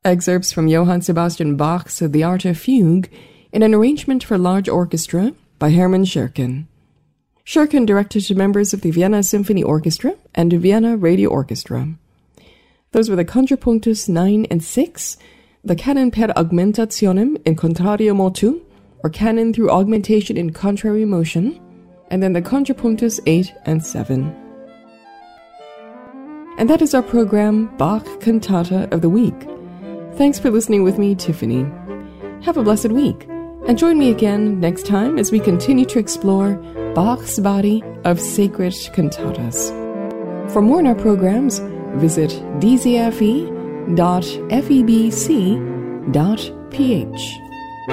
excerpts from Johann Sebastian Bach's The Arte Fugue in an arrangement for large orchestra by Hermann Scherken. Scherken directed to members of the Vienna Symphony Orchestra and Vienna Radio Orchestra. Those were the Contrapunctus 9 and 6, the Canon per augmentationem in contrario motu, or canon through augmentation in contrary motion, and then the Contrapunctus 8 and 7. And that is our program, Bach Cantata of the Week. Thanks for listening with me, Tiffany. Have a blessed week, and join me again next time as we continue to explore Bach's body of sacred cantatas. For more on our programs, visit dzfe.febc.ph.